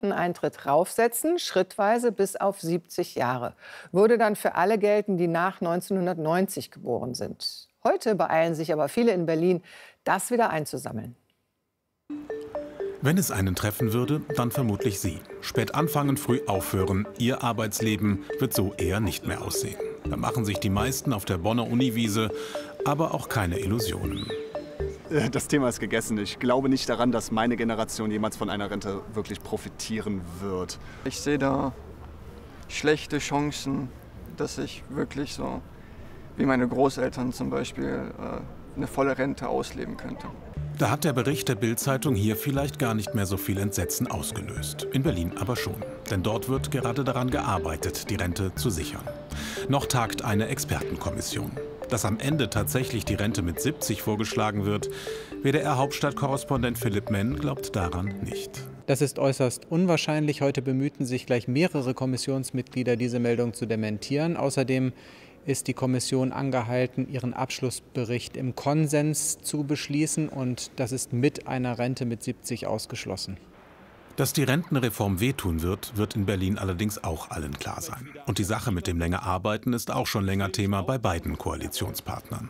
Renteneintritt raufsetzen, schrittweise bis auf 70 Jahre. Würde dann für alle gelten, die nach 1990 geboren sind. Heute beeilen sich aber viele in Berlin, das wieder einzusammeln. Wenn es einen treffen würde, dann vermutlich Sie. Spät anfangen, früh aufhören. Ihr Arbeitsleben wird so eher nicht mehr aussehen. Da machen sich die meisten auf der Bonner Uniwiese aber auch keine Illusionen. Das Thema ist gegessen. Ich glaube nicht daran, dass meine Generation jemals von einer Rente wirklich profitieren wird. Ich sehe da schlechte Chancen, dass ich wirklich so, wie meine Großeltern zum Beispiel, eine volle Rente ausleben könnte. Da hat der Bericht der Bild-Zeitung hier vielleicht gar nicht mehr so viel Entsetzen ausgelöst. In Berlin aber schon. Denn dort wird gerade daran gearbeitet, die Rente zu sichern. Noch tagt eine Expertenkommission. Dass am Ende tatsächlich die Rente mit 70 vorgeschlagen wird, WDR-Hauptstadtkorrespondent Philipp Menn glaubt daran nicht. Das ist äußerst unwahrscheinlich. Heute bemühten sich gleich mehrere Kommissionsmitglieder, diese Meldung zu dementieren. Außerdem ist die Kommission angehalten, ihren Abschlussbericht im Konsens zu beschließen. Und das ist mit einer Rente mit 70 ausgeschlossen. Dass die Rentenreform wehtun wird, wird in Berlin allerdings auch allen klar sein. Und die Sache mit dem länger Arbeiten ist auch schon länger Thema bei beiden Koalitionspartnern.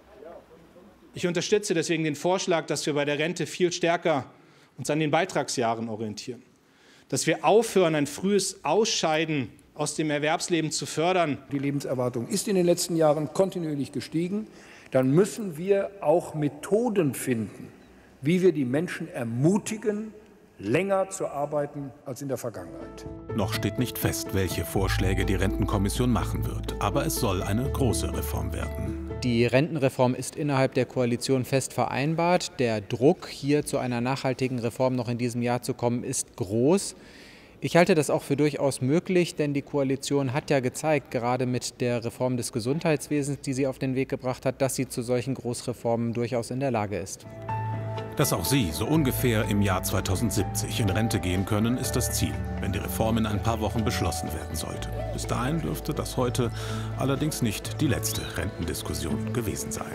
Ich unterstütze deswegen den Vorschlag, dass wir bei der Rente viel stärker uns an den Beitragsjahren orientieren. Dass wir aufhören, ein frühes Ausscheiden aus dem Erwerbsleben zu fördern. Die Lebenserwartung ist in den letzten Jahren kontinuierlich gestiegen. Dann müssen wir auch Methoden finden, wie wir die Menschen ermutigen, länger zu arbeiten als in der Vergangenheit. Noch steht nicht fest, welche Vorschläge die Rentenkommission machen wird. Aber es soll eine große Reform werden. Die Rentenreform ist innerhalb der Koalition fest vereinbart. Der Druck, hier zu einer nachhaltigen Reform noch in diesem Jahr zu kommen, ist groß. Ich halte das auch für durchaus möglich, denn die Koalition hat ja gezeigt, gerade mit der Reform des Gesundheitswesens, die sie auf den Weg gebracht hat, dass sie zu solchen Großreformen durchaus in der Lage ist. Dass auch Sie so ungefähr im Jahr 2070 in Rente gehen können, ist das Ziel, wenn die Reform in ein paar Wochen beschlossen werden sollte. Bis dahin dürfte das heute allerdings nicht die letzte Rentendiskussion gewesen sein.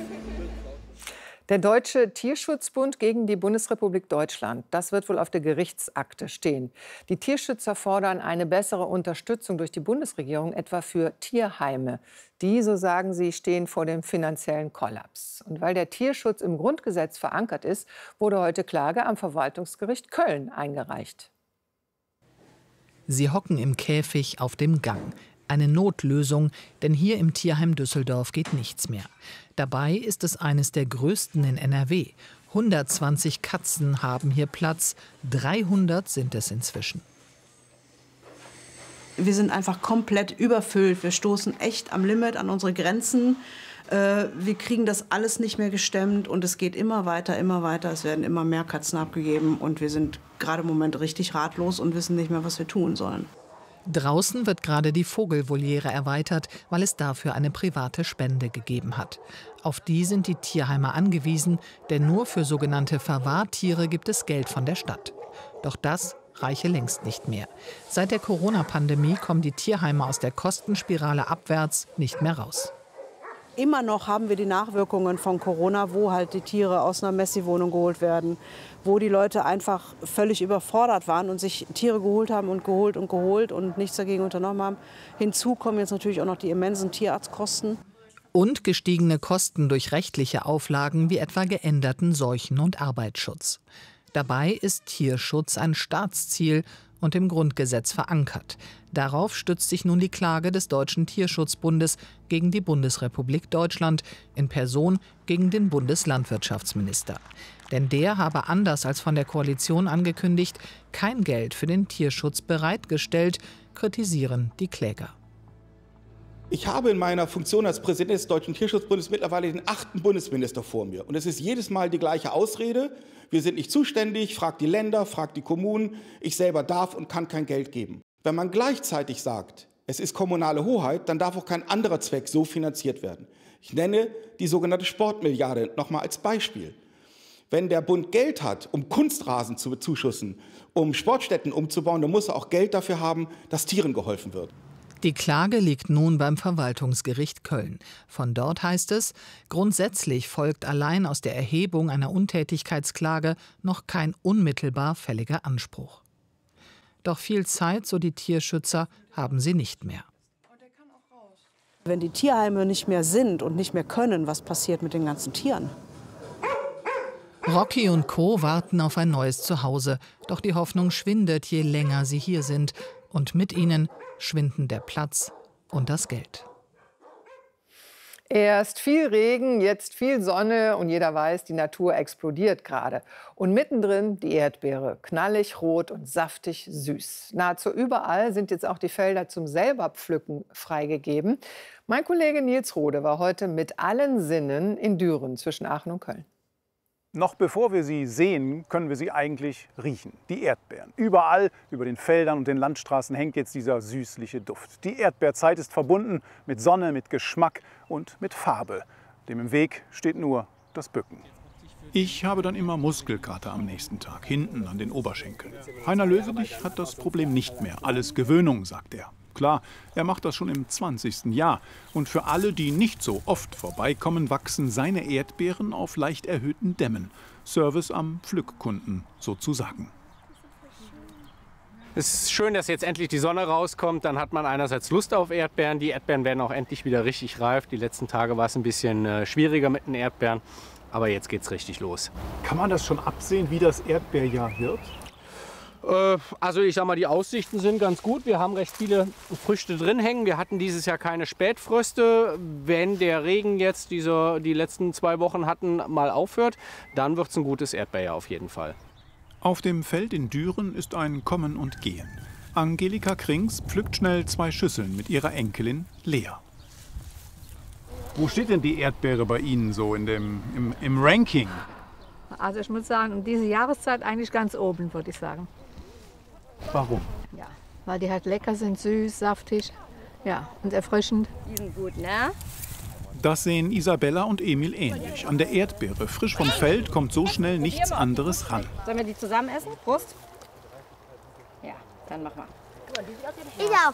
Der Deutsche Tierschutzbund gegen die Bundesrepublik Deutschland, das wird wohl auf der Gerichtsakte stehen. Die Tierschützer fordern eine bessere Unterstützung durch die Bundesregierung, etwa für Tierheime. Die, so sagen sie, stehen vor dem finanziellen Kollaps. Und weil der Tierschutz im Grundgesetz verankert ist, wurde heute Klage am Verwaltungsgericht Köln eingereicht. Sie hocken im Käfig auf dem Gang. Eine Notlösung, denn hier im Tierheim Düsseldorf geht nichts mehr. Dabei ist es eines der größten in NRW. 120 Katzen haben hier Platz, 300 sind es inzwischen. Wir sind einfach komplett überfüllt. Wir stoßen echt am Limit, an unsere Grenzen. Wir kriegen das alles nicht mehr gestemmt und es geht immer weiter, immer weiter. Es werden immer mehr Katzen abgegeben und wir sind gerade im Moment richtig ratlos und wissen nicht mehr, was wir tun sollen. Draußen wird gerade die Vogelvoliere erweitert, weil es dafür eine private Spende gegeben hat. Auf die sind die Tierheime angewiesen, denn nur für sogenannte Verwahrtiere gibt es Geld von der Stadt. Doch das reiche längst nicht mehr. Seit der Corona-Pandemie kommen die Tierheime aus der Kostenspirale abwärts nicht mehr raus. Immer noch haben wir die Nachwirkungen von Corona, wo halt die Tiere aus einer Messi-Wohnung geholt werden, wo die Leute einfach völlig überfordert waren und sich Tiere geholt haben und geholt und nichts dagegen unternommen haben. Hinzu kommen jetzt natürlich auch noch die immensen Tierarztkosten. Und gestiegene Kosten durch rechtliche Auflagen wie etwa geänderten Seuchen- und Arbeitsschutz. Dabei ist Tierschutz ein Staatsziel und im Grundgesetz verankert. Darauf stützt sich nun die Klage des Deutschen Tierschutzbundes gegen die Bundesrepublik Deutschland, in Person gegen den Bundeslandwirtschaftsminister. Denn der habe anders als von der Koalition angekündigt, kein Geld für den Tierschutz bereitgestellt, kritisieren die Kläger. Ich habe in meiner Funktion als Präsident des Deutschen Tierschutzbundes mittlerweile den 8. Bundesminister vor mir. Und es ist jedes Mal die gleiche Ausrede. Wir sind nicht zuständig, fragt die Länder, fragt die Kommunen. Ich selber darf und kann kein Geld geben. Wenn man gleichzeitig sagt, es ist kommunale Hoheit, dann darf auch kein anderer Zweck so finanziert werden. Ich nenne die sogenannte Sportmilliarde noch mal als Beispiel. Wenn der Bund Geld hat, um Kunstrasen zu bezuschussen, um Sportstätten umzubauen, dann muss er auch Geld dafür haben, dass Tieren geholfen wird. Die Klage liegt nun beim Verwaltungsgericht Köln. Von dort heißt es, grundsätzlich folgt allein aus der Erhebung einer Untätigkeitsklage noch kein unmittelbar fälliger Anspruch. Doch viel Zeit, so die Tierschützer, haben sie nicht mehr. Wenn die Tierheime nicht mehr sind und nicht mehr können, was passiert mit den ganzen Tieren? Rocky und Co. warten auf ein neues Zuhause. Doch die Hoffnung schwindet, je länger sie hier sind. Und mit ihnen schwinden der Platz und das Geld. Erst viel Regen, jetzt viel Sonne und jeder weiß, die Natur explodiert gerade. Und mittendrin die Erdbeere, knallig rot und saftig süß. Nahezu überall sind jetzt auch die Felder zum Selberpflücken freigegeben. Mein Kollege Nils Rode war heute mit allen Sinnen in Düren zwischen Aachen und Köln. Noch bevor wir sie sehen, können wir sie eigentlich riechen. Die Erdbeeren. Überall über den Feldern und den Landstraßen hängt jetzt dieser süßliche Duft. Die Erdbeerzeit ist verbunden mit Sonne, mit Geschmack und mit Farbe. Dem im Weg steht nur das Bücken. Ich habe dann immer Muskelkater am nächsten Tag, hinten an den Oberschenkeln. Heiner Löwenich hat das Problem nicht mehr. Alles Gewöhnung, sagt er. Klar, er macht das schon im 20. Jahr. Und für alle, die nicht so oft vorbeikommen, wachsen seine Erdbeeren auf leicht erhöhten Dämmen. Service am Pflückkunden sozusagen. Es ist schön, dass jetzt endlich die Sonne rauskommt. Dann hat man einerseits Lust auf Erdbeeren. Die Erdbeeren werden auch endlich wieder richtig reif. Die letzten Tage war es ein bisschen schwieriger mit den Erdbeeren. Aber jetzt geht's richtig los. Kann man das schon absehen, wie das Erdbeerjahr wird? Also ich sag mal, die Aussichten sind ganz gut. Wir haben recht viele Früchte drin hängen. Wir hatten dieses Jahr keine Spätfröste. Wenn der Regen jetzt, die letzten 2 Wochen hatten, mal aufhört, dann wird es ein gutes Erdbeerjahr auf jeden Fall. Auf dem Feld in Düren ist ein Kommen und Gehen. Angelika Krings pflückt schnell 2 Schüsseln mit ihrer Enkelin Lea. Wo steht denn die Erdbeere bei Ihnen so im Ranking? Also ich muss sagen, um diese Jahreszeit eigentlich ganz oben, würde ich sagen. Warum? Ja, weil die halt lecker sind, süß, saftig, ja, und erfrischend. Die sind gut, ne? Das sehen Isabella und Emil ähnlich. An der Erdbeere, frisch vom Feld, kommt so schnell nichts anderes ran. Sollen wir die zusammen essen? Prost. Ja, dann mach mal. Ich auch.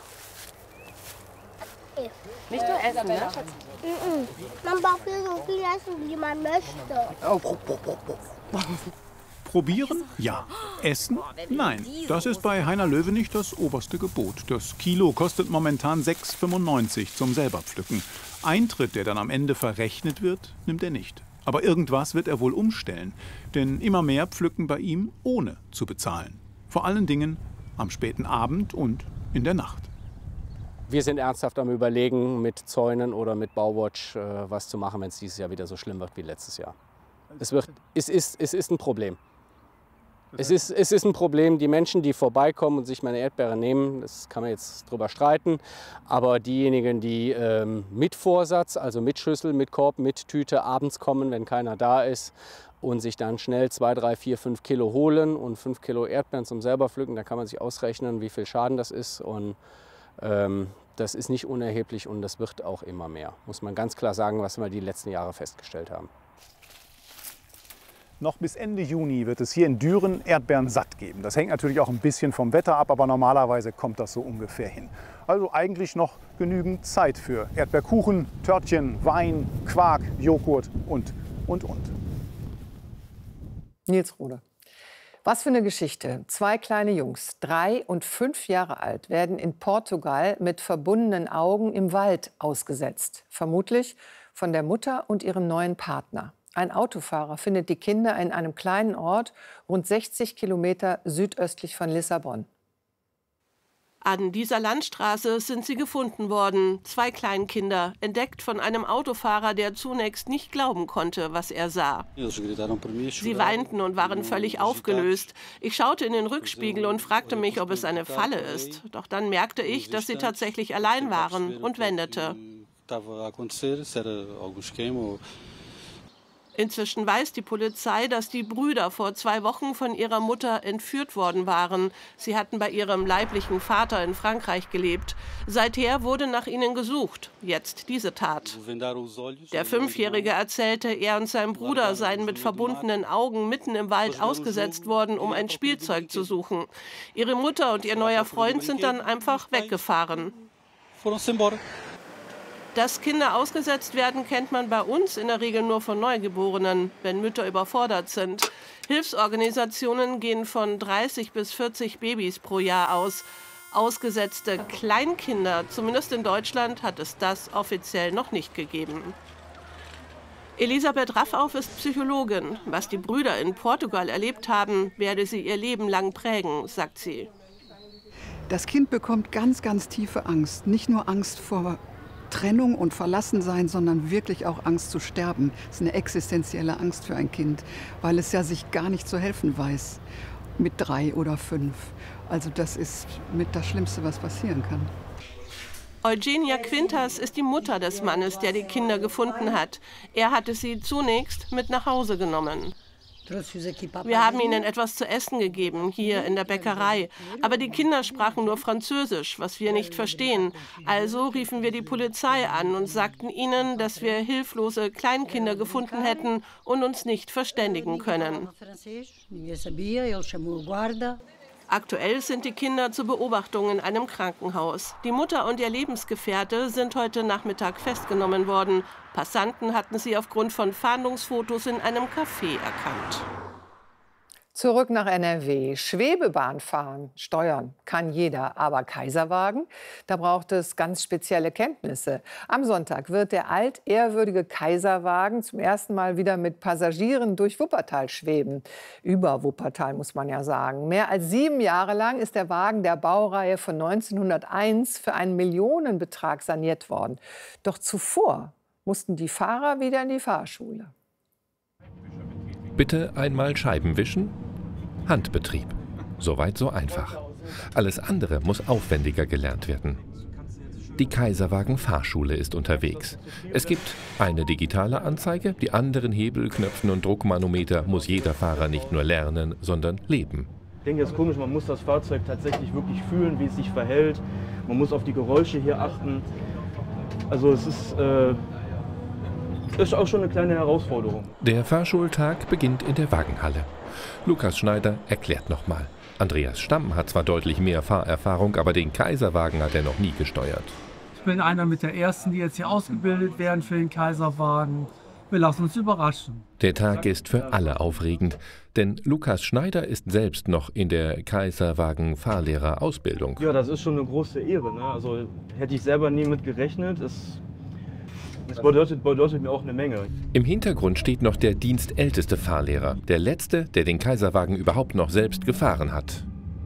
Nicht nur essen, ne? Man darf hier so viel essen, wie man möchte. Probieren? Ja. Essen? Nein. Das ist bei Heiner Löwenich das oberste Gebot. Das Kilo kostet momentan 6,95 zum Selberpflücken. Eintritt, der dann am Ende verrechnet wird, nimmt er nicht. Aber irgendwas wird er wohl umstellen. Denn immer mehr pflücken bei ihm, ohne zu bezahlen. Vor allen Dingen am späten Abend und in der Nacht. Wir sind ernsthaft am Überlegen, mit Zäunen oder mit Bauwatch was zu machen, wenn es dieses Jahr wieder so schlimm wird wie letztes Jahr. Es ist ein Problem. Es ist ein Problem, die Menschen, die vorbeikommen und sich meine Erdbeere nehmen, das kann man jetzt drüber streiten, aber diejenigen, die mit Vorsatz, also mit Schüssel, mit Korb, mit Tüte abends kommen, wenn keiner da ist und sich dann schnell 2, 3, 4, 5 Kilo holen und 5 Kilo Erdbeeren zum selber pflücken, da kann man sich ausrechnen, wie viel Schaden das ist und das ist nicht unerheblich und das wird auch immer mehr, muss man ganz klar sagen, was wir die letzten Jahre festgestellt haben. Noch bis Ende Juni wird es hier in Düren Erdbeeren satt geben. Das hängt natürlich auch ein bisschen vom Wetter ab, aber normalerweise kommt das so ungefähr hin. Also eigentlich noch genügend Zeit für Erdbeerkuchen, Törtchen, Wein, Quark, Joghurt und. Nils Rode. Was für eine Geschichte. 2 kleine Jungs, 3 und 5 Jahre alt, werden in Portugal mit verbundenen Augen im Wald ausgesetzt. Vermutlich von der Mutter und ihrem neuen Partner. Ein Autofahrer findet die Kinder in einem kleinen Ort, rund 60 Kilometer südöstlich von Lissabon. An dieser Landstraße sind sie gefunden worden, 2 Kleinkinder, entdeckt von einem Autofahrer, der zunächst nicht glauben konnte, was er sah. Sie weinten und waren völlig aufgelöst. Ich schaute in den Rückspiegel und fragte mich, ob es eine Falle ist. Doch dann merkte ich, dass sie tatsächlich allein waren und wendete. Inzwischen weiß die Polizei, dass die Brüder vor 2 Wochen von ihrer Mutter entführt worden waren. Sie hatten bei ihrem leiblichen Vater in Frankreich gelebt. Seither wurde nach ihnen gesucht. Jetzt diese Tat. Der 5-Jährige erzählte, er und sein Bruder seien mit verbundenen Augen mitten im Wald ausgesetzt worden, um ein Spielzeug zu suchen. Ihre Mutter und ihr neuer Freund sind dann einfach weggefahren. Dass Kinder ausgesetzt werden, kennt man bei uns in der Regel nur von Neugeborenen, wenn Mütter überfordert sind. Hilfsorganisationen gehen von 30 bis 40 Babys pro Jahr aus. Ausgesetzte Kleinkinder, zumindest in Deutschland, hat es das offiziell noch nicht gegeben. Elisabeth Raffauf ist Psychologin. Was die Brüder in Portugal erlebt haben, werde sie ihr Leben lang prägen, sagt sie. Das Kind bekommt ganz, ganz tiefe Angst. Nicht nur Angst vor Trennung und Verlassensein, sondern wirklich auch Angst zu sterben. Das ist eine existenzielle Angst für ein Kind, weil es ja sich gar nicht zu helfen weiß. Mit 3 oder 5. Also das ist mit das Schlimmste, was passieren kann. Eugenia Quintas ist die Mutter des Mannes, der die Kinder gefunden hat. Er hatte sie zunächst mit nach Hause genommen. Wir haben ihnen etwas zu essen gegeben, hier in der Bäckerei. Aber die Kinder sprachen nur Französisch, was wir nicht verstehen. Also riefen wir die Polizei an und sagten ihnen, dass wir hilflose Kleinkinder gefunden hätten und uns nicht verständigen können. Aktuell sind die Kinder zur Beobachtung in einem Krankenhaus. Die Mutter und ihr Lebensgefährte sind heute Nachmittag festgenommen worden. Passanten hatten sie aufgrund von Fahndungsfotos in einem Café erkannt. Zurück nach NRW. Schwebebahn fahren, steuern kann jeder, aber Kaiserwagen, da braucht es ganz spezielle Kenntnisse. Am Sonntag wird der altehrwürdige Kaiserwagen zum ersten Mal wieder mit Passagieren durch Wuppertal schweben. Über Wuppertal, muss man ja sagen. Mehr als 7 Jahre lang ist der Wagen der Baureihe von 1901 für einen Millionenbetrag saniert worden. Doch zuvor mussten die Fahrer wieder in die Fahrschule. Bitte einmal Scheiben wischen? Handbetrieb. Soweit so einfach. Alles andere muss aufwendiger gelernt werden. Die Kaiserwagen Fahrschule ist unterwegs. Es gibt eine digitale Anzeige, die anderen Hebel, Knöpfen und Druckmanometer muss jeder Fahrer nicht nur lernen, sondern leben. Ich denke, es ist komisch, man muss das Fahrzeug tatsächlich wirklich fühlen, wie es sich verhält. Man muss auf die Geräusche hier achten. Also es ist auch schon eine kleine Herausforderung. Der Fahrschultag beginnt in der Wagenhalle. Lukas Schneider erklärt nochmal. Andreas Stamm hat zwar deutlich mehr Fahrerfahrung, aber den Kaiserwagen hat er noch nie gesteuert. Ich bin einer mit der Ersten, die jetzt hier ausgebildet werden für den Kaiserwagen. Wir lassen uns überraschen. Der Tag ist für alle aufregend, denn Lukas Schneider ist selbst noch in der Kaiserwagen-Fahrlehrerausbildung. Ja, das ist schon eine große Ehre, ne? Also hätte ich selber nie mit gerechnet. Das bedeutet mir auch eine Menge. Im Hintergrund steht noch der dienstälteste Fahrlehrer, der letzte, der den Kaiserwagen überhaupt noch selbst gefahren hat.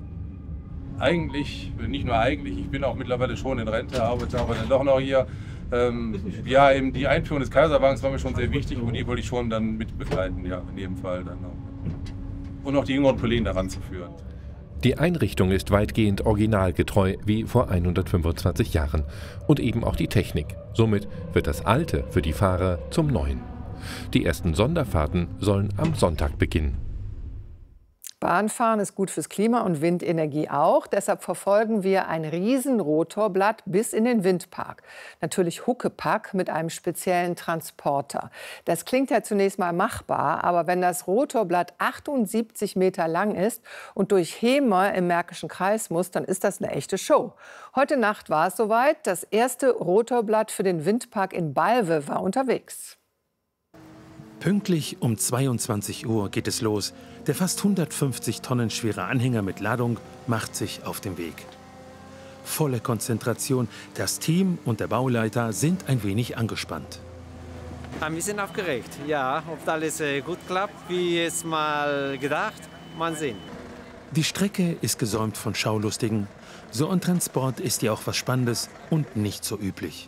Eigentlich, nicht nur eigentlich, ich bin auch mittlerweile schon in Rente, arbeite aber dann doch noch hier. Ja, eben die Einführung des Kaiserwagens war mir schon sehr wichtig und die wollte ich schon dann mit begleiten, ja, in jedem Fall dann auch. Und auch die jüngeren Kollegen daran zu führen. Die Einrichtung ist weitgehend originalgetreu wie vor 125 Jahren und eben auch die Technik. Somit wird das Alte für die Fahrer zum Neuen. Die ersten Sonderfahrten sollen am Sonntag beginnen. Bahnfahren ist gut fürs Klima und Windenergie auch. Deshalb verfolgen wir ein Riesenrotorblatt bis in den Windpark. Natürlich Huckepack mit einem speziellen Transporter. Das klingt ja zunächst mal machbar, aber wenn das Rotorblatt 78 Meter lang ist und durch Hemer im Märkischen Kreis muss, dann ist das eine echte Show. Heute Nacht war es soweit. Das erste Rotorblatt für den Windpark in Balve war unterwegs. Pünktlich um 22 Uhr geht es los. Der fast 150 Tonnen schwere Anhänger mit Ladung macht sich auf den Weg. Volle Konzentration. Das Team und der Bauleiter sind ein wenig angespannt. Wir sind aufgeregt. Ja, ob alles gut klappt, wie es mal gedacht, mal sehen. Die Strecke ist gesäumt von Schaulustigen. So ein Transport ist ja auch was Spannendes und nicht so üblich.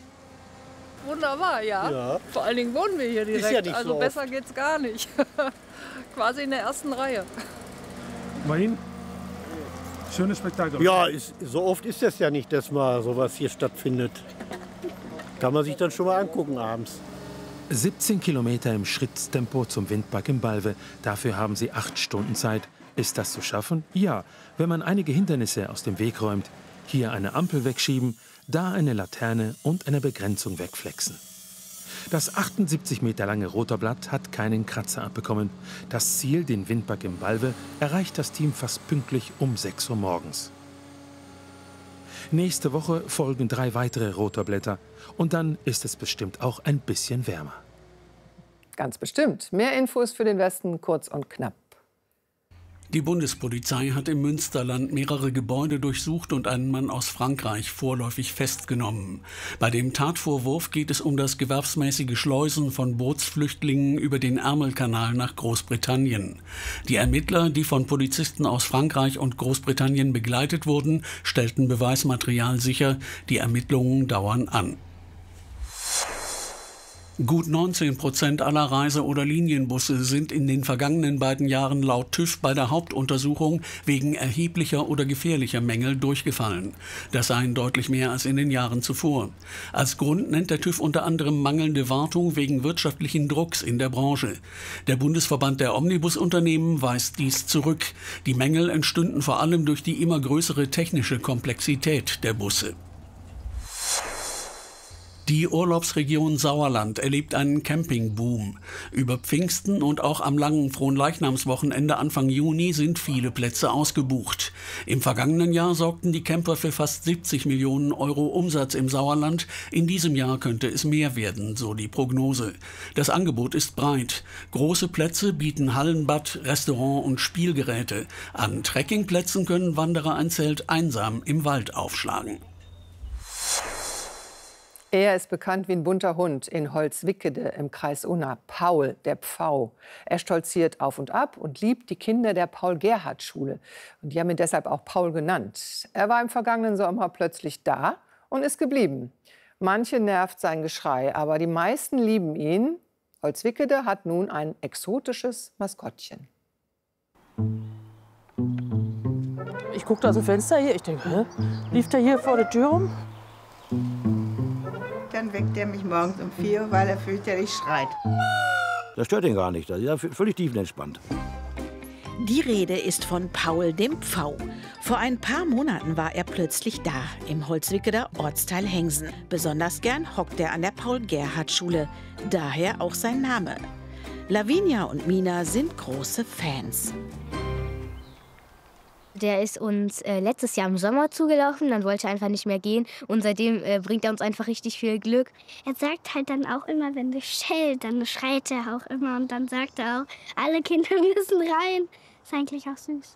Wunderbar, ja. Vor allen Dingen wohnen wir hier direkt. Ist ja nicht also so besser geht's gar nicht. Quasi in der ersten Reihe. Immerhin, schönes Spektakel. Ja, so oft ist das ja nicht, dass mal sowas hier stattfindet. Kann man sich dann schon mal angucken abends. 17 Kilometer im Schrittstempo zum Windpark in Balve. Dafür haben sie 8 Stunden Zeit. Ist das zu schaffen? Ja, wenn man einige Hindernisse aus dem Weg räumt. Hier eine Ampel wegschieben, da eine Laterne und eine Begrenzung wegflexen. Das 78 Meter lange Rotorblatt hat keinen Kratzer abbekommen. Das Ziel, den Windpark in Balve, erreicht das Team fast pünktlich um 6 Uhr morgens. Nächste Woche folgen 3 weitere rote Blätter. Und dann ist es bestimmt auch ein bisschen wärmer. Ganz bestimmt. Mehr Infos für den Westen, kurz und knapp. Die Bundespolizei hat im Münsterland mehrere Gebäude durchsucht und einen Mann aus Frankreich vorläufig festgenommen. Bei dem Tatvorwurf geht es um das gewerbsmäßige Schleusen von Bootsflüchtlingen über den Ärmelkanal nach Großbritannien. Die Ermittler, die von Polizisten aus Frankreich und Großbritannien begleitet wurden, stellten Beweismaterial sicher. Die Ermittlungen dauern an. Gut 19% aller Reise- oder Linienbusse sind in den vergangenen beiden Jahren laut TÜV bei der Hauptuntersuchung wegen erheblicher oder gefährlicher Mängel durchgefallen. Das seien deutlich mehr als in den Jahren zuvor. Als Grund nennt der TÜV unter anderem mangelnde Wartung wegen wirtschaftlichen Drucks in der Branche. Der Bundesverband der Omnibusunternehmen weist dies zurück. Die Mängel entstünden vor allem durch die immer größere technische Komplexität der Busse. Die Urlaubsregion Sauerland erlebt einen Campingboom. Über Pfingsten und auch am langen Fronleichnamswochenende Anfang Juni sind viele Plätze ausgebucht. Im vergangenen Jahr sorgten die Camper für fast 70 Millionen Euro Umsatz im Sauerland. In diesem Jahr könnte es mehr werden, so die Prognose. Das Angebot ist breit. Große Plätze bieten Hallenbad, Restaurant und Spielgeräte. An Trekkingplätzen können Wanderer ein Zelt einsam im Wald aufschlagen. Er ist bekannt wie ein bunter Hund in Holzwickede im Kreis Unna. Paul, der Pfau. Er stolziert auf und ab und liebt die Kinder der Paul-Gerhardt-Schule. Und die haben ihn deshalb auch Paul genannt. Er war im vergangenen Sommer plötzlich da und ist geblieben. Manche nervt sein Geschrei, aber die meisten lieben ihn. Holzwickede hat nun ein exotisches Maskottchen. Ich gucke da aus dem Fenster hier, ich denke, lief der hier vor der Tür rum? Dann weckt er mich morgens um 4 Uhr, weil er fürchterlich schreit. Das stört ihn gar nicht, das ist völlig tiefenentspannt. Die Rede ist von Paul, dem Pfau. Vor ein paar Monaten war er plötzlich da, im Holzwickeder Ortsteil Hengsen. Besonders gern hockt er an der Paul-Gerhardt-Schule, daher auch sein Name. Lavinia und Mina sind große Fans. Der ist uns letztes Jahr im Sommer zugelaufen, dann wollte er einfach nicht mehr gehen und seitdem bringt er uns einfach richtig viel Glück. Er sagt halt dann auch immer, wenn es schellt, dann schreit er auch immer und dann sagt er auch, alle Kinder müssen rein. Ist eigentlich auch süß.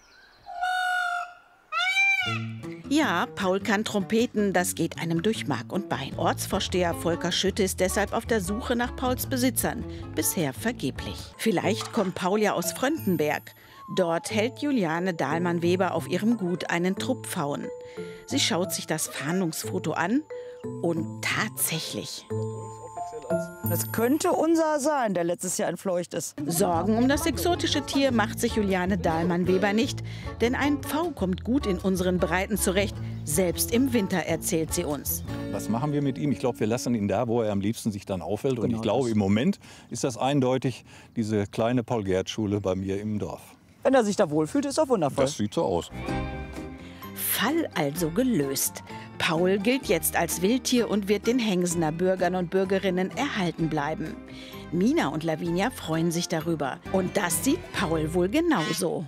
Ja, Paul kann Trompeten, das geht einem durch Mark und Bein. Ortsvorsteher Volker Schütte ist deshalb auf der Suche nach Pauls Besitzern. Bisher vergeblich. Vielleicht kommt Paul ja aus Fröndenberg. Dort hält Juliane Dahlmann-Weber auf ihrem Gut einen Trupp Pfauen. Sie schaut sich das Fahndungsfoto an und tatsächlich. Das könnte unser sein, der letztes Jahr entfleucht ist. Sorgen um das exotische Tier macht sich Juliane Dahlmann-Weber nicht. Denn ein Pfau kommt gut in unseren Breiten zurecht. Selbst im Winter, erzählt sie uns. Was machen wir mit ihm? Ich glaube, wir lassen ihn da, wo er am liebsten sich dann aufhält. Und ich glaube, im Moment ist das eindeutig diese kleine Paul-Gerhardt-Schule bei mir im Dorf. Wenn er sich da wohlfühlt, ist er wundervoll. Das sieht so aus. Fall also gelöst. Paul gilt jetzt als Wildtier und wird den Hengsener Bürgern und Bürgerinnen erhalten bleiben. Mina und Lavinia freuen sich darüber. Und das sieht Paul wohl genauso.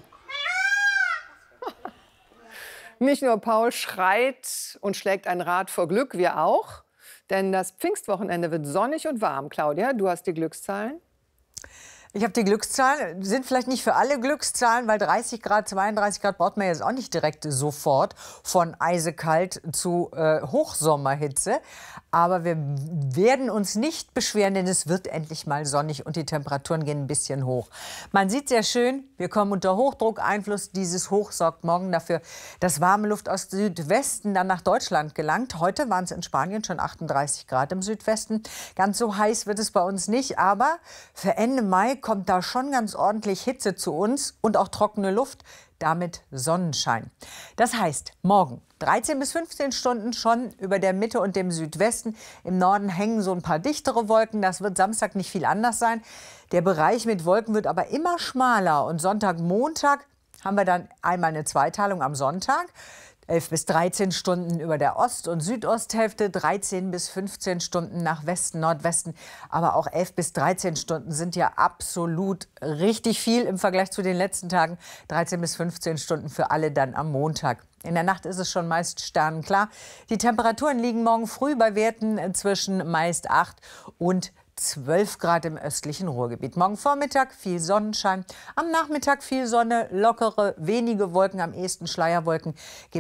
Nicht nur Paul schreit und schlägt ein Rad vor Glück, wir auch. Denn das Pfingstwochenende wird sonnig und warm. Claudia, du hast die Glückszahlen. Ich habe die Glückszahlen, sind vielleicht nicht für alle Glückszahlen, weil 30 Grad, 32 Grad braucht man jetzt auch nicht direkt sofort von eisekalt zu Hochsommerhitze. Aber wir werden uns nicht beschweren, denn es wird endlich mal sonnig und die Temperaturen gehen ein bisschen hoch. Man sieht sehr schön, wir kommen unter Hochdruckeinfluss. Dieses Hoch sorgt morgen dafür, dass warme Luft aus Südwesten dann nach Deutschland gelangt. Heute waren es in Spanien schon 38 Grad im Südwesten. Ganz so heiß wird es bei uns nicht, aber für Ende Mai kommt da schon ganz ordentlich Hitze zu uns und auch trockene Luft, damit Sonnenschein. Das heißt, morgen 13 bis 15 Stunden schon über der Mitte und dem Südwesten. Im Norden hängen so ein paar dichtere Wolken. Das wird Samstag nicht viel anders sein. Der Bereich mit Wolken wird aber immer schmaler. Und Sonntag, Montag haben wir dann einmal eine Zweiteilung am Sonntag. 11 bis 13 Stunden über der Ost- und Südosthälfte, 13 bis 15 Stunden nach Westen, Nordwesten. Aber auch 11 bis 13 Stunden sind ja absolut richtig viel im Vergleich zu den letzten Tagen. 13 bis 15 Stunden für alle dann am Montag. In der Nacht ist es schon meist sternenklar. Die Temperaturen liegen morgen früh bei Werten zwischen meist 8 und 12 Grad im östlichen Ruhrgebiet. Morgen Vormittag viel Sonnenschein, am Nachmittag viel Sonne, lockere, wenige Wolken, am ehesten Schleierwolken.